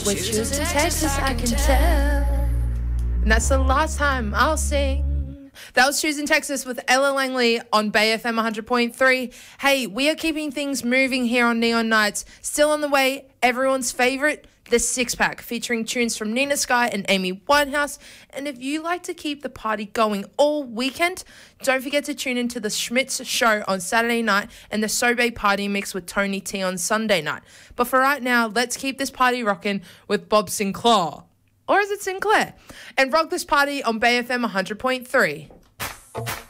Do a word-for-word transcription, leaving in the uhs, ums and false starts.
We're choosing Texas, I can tell. And that's the last time I'll sing. That was Choosing Texas with Ella Langley on Bay F M one hundred point three. Hey, we are keeping things moving here on Neon Nights. Still on the way, everyone's favourite, The Six Pack, featuring tunes from Nina Sky and Amy Winehouse. And if you like to keep the party going all weekend, don't forget to tune into the Schmitz Show on Saturday night and the Sobe Party Mix with Tony T on Sunday night. But for right now, let's keep this party rocking with Bob Sinclair. Or is it Sinclair? And rock this party on Bay F M one hundred point three.